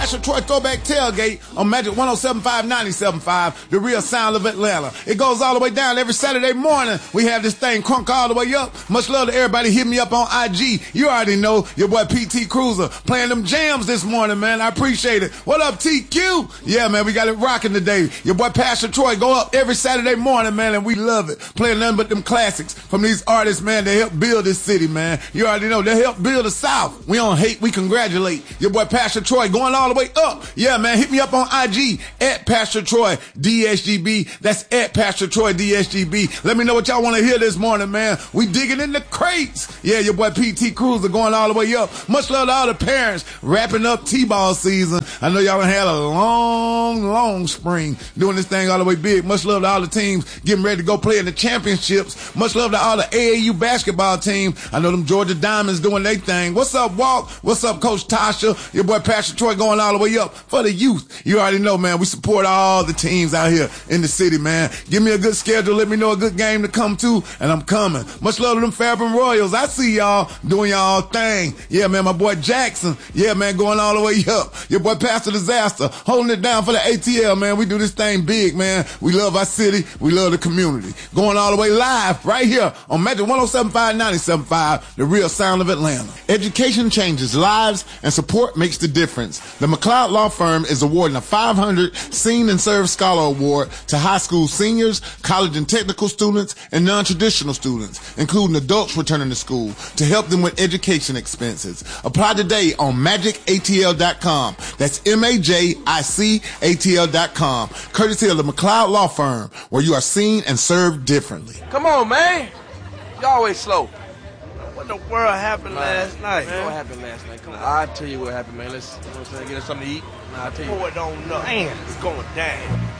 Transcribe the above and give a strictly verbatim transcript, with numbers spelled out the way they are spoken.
Pastor Troy Throwback Tailgate on Magic one oh seven point five, ninety-seven point five, the real sound of Atlanta. It goes all the way down every Saturday morning. We have this thing crunk all the way up. Much love to everybody. Hit me up on I G. You already know your boy P T Cruiser playing them jams this morning, man. I appreciate it. What up, T Q? Yeah, man, we got it rocking today. Your boy Pastor Troy go up every Saturday morning, man, and we love it. Playing nothing but them classics from these artists, man. They help build this city, man. You already know. They help build the South. We don't hate, we congratulate. Your boy Pastor Troy going all the way up. Yeah, man, hit me up on I G at Pastor Troy D S G B. That's at Pastor Troy D S G B. Let me know what y'all want to hear this morning, man. We digging in the crates. Yeah, your boy P T Cruiser going all the way up. Much love to all the parents wrapping up T-ball season. I know y'all done had a long, long spring doing this thing all the way big. Much love to all the teams getting ready to go play in the championships. Much love to all the A A U basketball team. I know them Georgia Diamonds doing their thing. What's up, Walt? What's up, Coach Tasha? Your boy Pastor Troy going all the way up for the youth. You already know, man. We support all the teams out here in the city, man. Give me a good schedule. Let me know a good game to come to, and I'm coming. Much love to them Fairburn Royals. I see y'all doing y'all thing. Yeah, man. My boy Jackson. Yeah, man. Going all the way up. Your boy Pastor Disaster holding it down for the A T L, man. We do this thing big, man. We love our city. We love the community. Going all the way live right here on Magic one oh seven point five, ninety-seven point five, the real sound of Atlanta. Education changes lives, and support makes the difference. The McLeod Law Firm is awarding a five hundred Seen and Served Scholar Award to high school seniors, college and technical students, and non-traditional students, including adults returning to school, to help them with education expenses. Apply today on magic A T L dot com. That's M A J I C A T L dot com. Courtesy of the McLeod Law Firm, where you are seen and served differently. Come on, man. You always slow. What the world happened last night, man? What happened last night? Come on. I'll tell you what happened, man. Let's, you know what I'm saying, get us something to eat. Nah, I'll tell you. Boy, don't know. Man, it's going down.